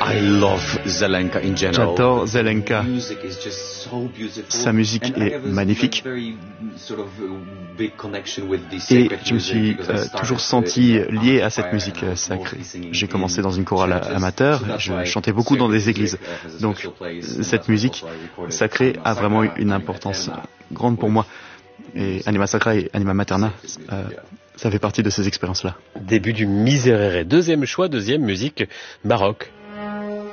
J'adore Zelenka. Sa musique est magnifique. Et je me suis toujours senti lié à cette musique sacrée. J'ai commencé dans une chorale amateur, je chantais beaucoup dans des églises. Donc cette musique sacrée a vraiment une importance grande pour moi. Et Anima Sacra et Anima Materna, ça fait partie de ces expériences-là. Début du Miserere. Deuxième choix, deuxième musique baroque.